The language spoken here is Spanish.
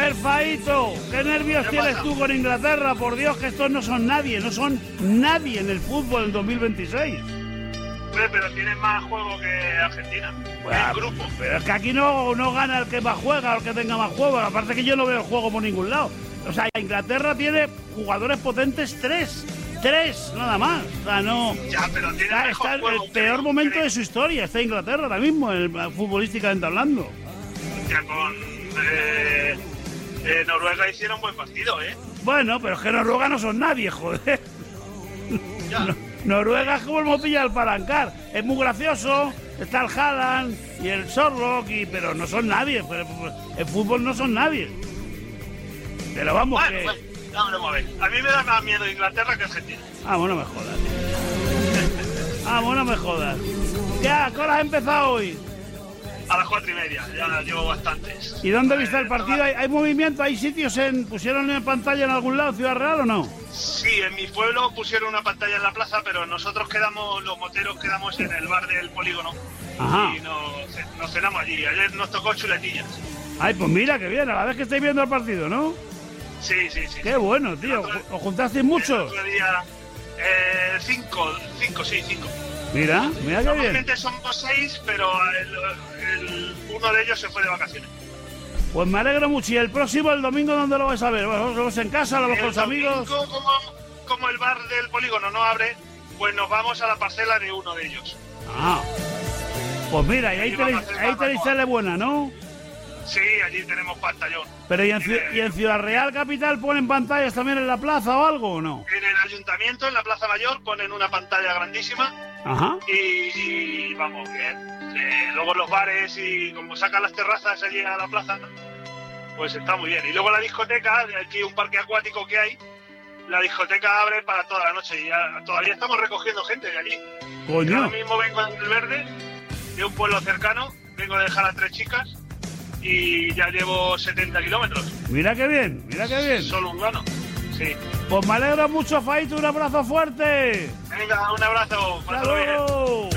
ver, Faito, ¿qué nervios tienes tú con Inglaterra? Por Dios, que estos no son nadie en el fútbol en 2026. Pero tienen más juego que Argentina. Bueno, en grupo. Pero es que aquí no gana el que más juega o el que tenga más juego. Aparte que yo no veo el juego por ningún lado. O sea, Inglaterra tiene jugadores potentes tres nada más. O sea, no. Ya, pero tiene está en el peor momento de su historia. Está Inglaterra ahora mismo, futbolísticamente hablando. Ya con Noruega hicieron buen partido, ¿eh? Bueno, pero es que Noruega no son nadie, joder. Ya. Noruega es como el Mopilla del Palancar. Es muy gracioso. Está el Haaland y el Sorlock, pero no son nadie. Pero el fútbol no son nadie. Pero vamos, bueno, vamos a ver. A mí me da más miedo Inglaterra que Argentina. Bueno, me jodas. Bueno, me jodas. Ya, ¿qué hora has empezado hoy? A las 4:30, ya llevo bastantes. ¿Y dónde viste el partido? ¿Hay movimiento? ¿Hay sitios pusieron en pantalla en algún lado, Ciudad Real o no? Sí, en mi pueblo pusieron una pantalla en la plaza, pero nosotros los moteros quedamos en el bar del polígono. Ajá. Y nos cenamos allí. Ayer nos tocó chuletillas. Ay, pues mira, qué bien, a la vez que estáis viendo el partido, ¿no? Sí. Qué bueno, tío. ¿Os juntasteis muchos? El otro día, 5. Mira qué bien. Normalmente somos 6, pero uno de ellos se fue de vacaciones. Pues me alegro mucho. ¿Y el próximo, el domingo, dónde lo vais a ver? ¿Lo vais en casa, lo vais con los amigos? Como el bar del polígono no abre, pues nos vamos a la parcela de uno de ellos. Pues mira, y ahí tenéis tele buena, ¿no? Sí, allí tenemos pantallón. Pero ¿y en Ciudad Real Capital ponen pantallas también en la plaza o algo o no? En el ayuntamiento, en la Plaza Mayor, ponen una pantalla grandísima. Ajá. Y vamos, bien. Luego los bares y como sacan las terrazas allí a la plaza, pues está muy bien. Y luego la discoteca, aquí un parque acuático que hay, la discoteca abre para toda la noche y todavía estamos recogiendo gente de allí. Coño. Ahora mismo vengo del Verde, de un pueblo cercano, vengo de dejar a 3 chicas y ya llevo 70 kilómetros. Mira qué bien. Solo urbano, sí. Pues me alegro mucho, Faito, un abrazo fuerte. Venga, un abrazo. ¡Hasta luego!